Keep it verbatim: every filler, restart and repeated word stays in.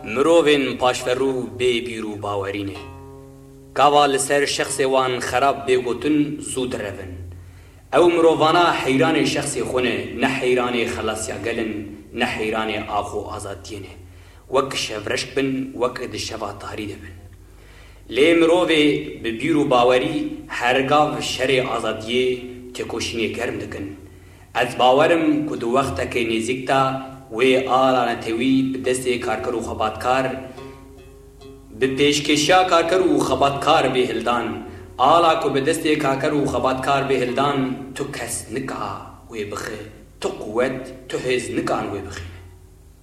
مروین پاشفرو بی بیرو باورینه گاوا لسر شخص وان خراب بگوتن زود روین او مرووانا حیران شخص خونه نه حیران خلاصیا گلن نه حیران آخو آزادینه وک شورشک بن وک دشوا تاری دبن لی مروی به بیرو باوری هرگاو شر آزادیه تکوشینی گرم دکن از باورم که دو وقت که نزیکتا وی آلا نتوی به دست کارکر و خباتکار به پیشکشیا کارکر و خباتکار به هلدان آلا که به دست کارکر و خباتکار به هلدان تو کس نکا وی بخی تو قوت تو هز نکان وی بخی